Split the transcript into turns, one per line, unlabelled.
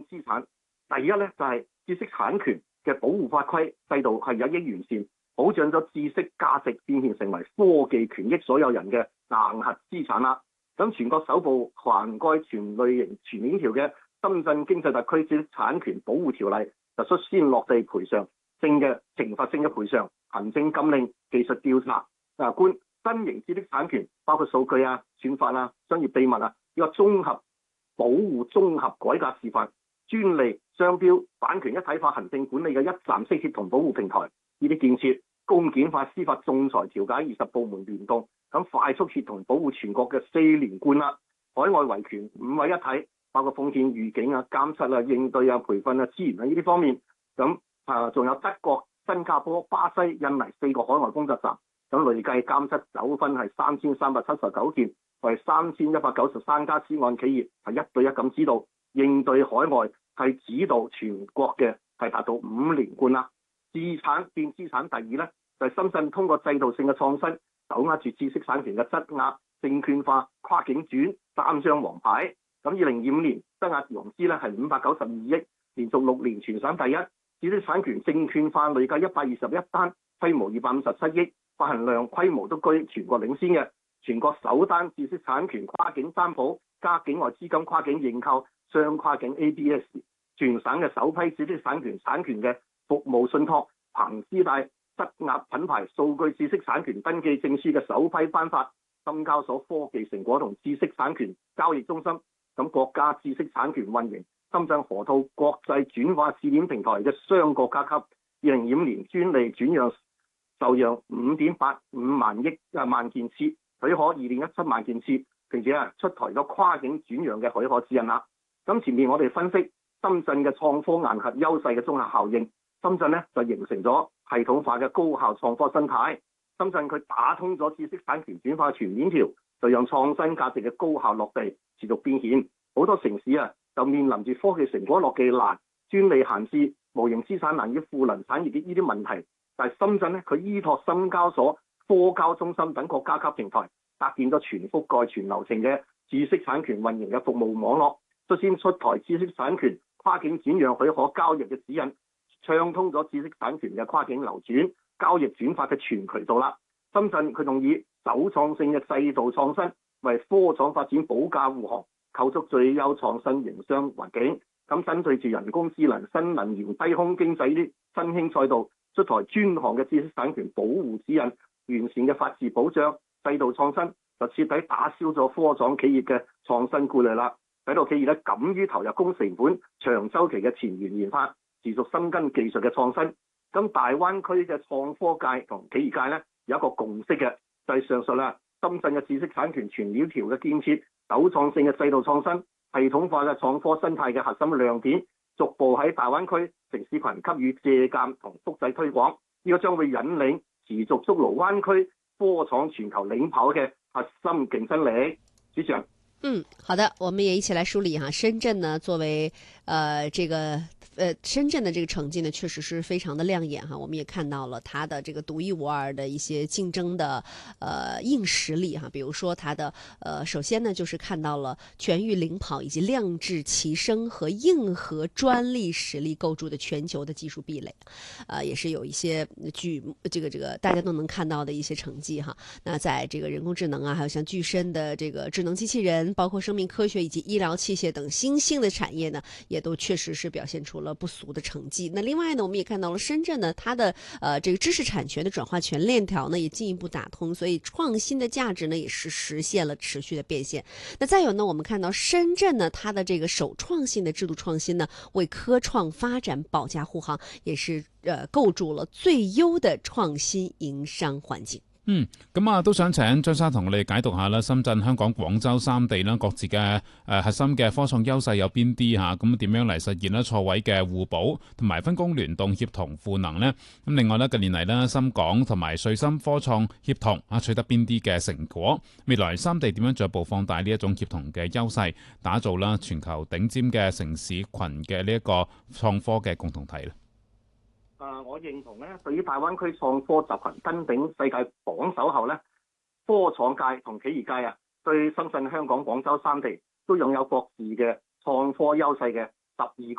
資產。第一咧就係知識產權嘅保護法規制度係日益完善，保障咗知識價值變現成為科技權益所有人嘅硬核資產啦。咁全國首部涵蓋全類型全鏈條嘅深圳經濟特區知識產權保護條例就率先落地賠償性嘅懲罰性嘅賠償、行政禁令、技術調查、官新型知識產權，包括數據啊、算法啊、商業秘密啊，呢個綜合保護綜合改革示範，專利、商標、版權一體化行政管理嘅一站式協同保護平台，呢啲建設公檢法、司法仲裁調解20部門聯動，咁快速協同保護全國嘅4連冠啦。海外維權5位一體，包括奉獻預警啊、監測啊、應對啊、培訓啊、資源啊呢啲方面，咁仲有德國、新加坡、巴西、印尼4個海外工作站，咁累計監測糾紛係3379件，為3193家私案企業係1對1咁指導應對海外，係指導全國嘅係達到5連冠啦。自產變資產，第二咧就係深圳通過制度性嘅創新，手握住知識產權嘅質押、證券化、跨境轉3張黃牌。咁2025年質押融資咧係592億，連續6年全省第一。知識產權證券化累計121單，規模257億，發行量規模都居全國領先嘅。全國首單知識產權跨境擔保加境外資金跨境認購雙跨境 ABS， 全省嘅首批知識產權嘅服務信託彭師大質押品牌數據知識產權登記證書嘅首批頒發，深交所科技成果同知識產權交易中心，咁國家知識產權運營深圳河套國際轉化試點平台嘅雙國家級2025年專利轉讓受讓5.85萬件次，許可2.17萬件次，並且出台咗跨境轉讓嘅許可指引啦。咁前面我哋分析深圳嘅創科硬核優勢嘅綜合效應，深圳咧就形成咗系統化嘅高效創科生態。深圳佢打通咗知識產權轉化全鏈條，就讓創新價值嘅高效落地，持續變現。好多城市就面臨住科技成果落地難、專利限制、無形資產難以賦能產業嘅呢啲問題。但係深圳咧，佢依託深交所、科交中心等國家級平台，搭建咗全覆蓋全流程嘅知識產權運營嘅服務網絡，率先出台知識產權跨境轉讓許可交易嘅指引，暢通咗知識產權嘅跨境流轉、交易轉發嘅全渠道啦。深圳佢仲以首創性嘅制度創新，為科創發展保駕護航，構築最優創新營商環境。咁針對住人工智能、新能源、低空經濟啲新興賽道，出台專項嘅知識產權保護指引，完善嘅法治保障、制度創新，就徹底打消咗科創企業嘅創新顧慮啦。使到企業敢於投入高成本、長週期嘅前沿研發，持續深耕技術嘅創新。咁大灣區嘅創科界同企業界咧有一個共識嘅，就係上述啦。深圳嘅知識產權全鏈條嘅建設、首創性嘅制度創新、系統化嘅創科生態嘅核心亮點，逐步喺大灣區城市群給予借鑑同複製推廣。呢個將會引領持續築牢灣區科創全球領跑嘅核心競爭力。主持人。
好的，我们也一起来梳理哈。深圳呢，作为深圳的这个成绩呢，确实是非常的亮眼哈。我们也看到了它的这个独一无二的一些竞争的硬实力哈。比如说它的首先呢，就是看到了全域领跑以及量质齐升和硬核专利实力构筑的全球的技术壁垒，也是有一些这个大家都能看到的一些成绩哈。那在这个人工智能啊，还有像具身的这个智能机器人，包括生命科学以及医疗器械等新兴的产业呢，也都确实是表现出了不俗的成绩。那另外呢，我们也看到了深圳呢，它的这个知识产权的转化权链条呢，也进一步打通，所以创新的价值呢，也是实现了持续的变现。那再有呢，我们看到深圳呢，它的这个首创性的制度创新呢，为科创发展保驾护航，也是构筑了最優的創新營商環境。
咁都想請張生同我哋解讀下啦，深圳、香港、廣州三地啦，各自嘅核心嘅科創優勢有邊啲嚇？咁點樣嚟實現咧錯位嘅互補同埋分工聯動協同賦能呢？咁另外咧，近年嚟咧，深港同埋穗深科創協同取得邊啲嘅成果？未來三地點樣進一步放大呢一種協同嘅優勢，打造啦全球頂尖嘅城市群嘅呢一個創科嘅共同體咧？
我認同咧，對於大灣區創科集群登頂世界榜首後咧，科創界同企業界對深圳、香港、廣州三地都擁有各自嘅創科優勢嘅12